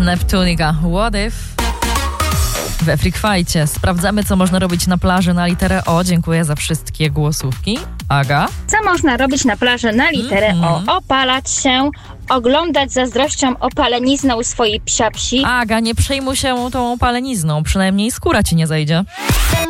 Neptunika, What If? We Freak Fajcie sprawdzamy, co można robić na plaży na literę O. Dziękuję za wszystkie głosówki. Aga? Co można robić na plaży na literę O? Opalać się, oglądać zazdrością opalenizną swojej psiapsi. Aga, nie przejmuj się tą opalenizną, przynajmniej skóra ci nie zejdzie.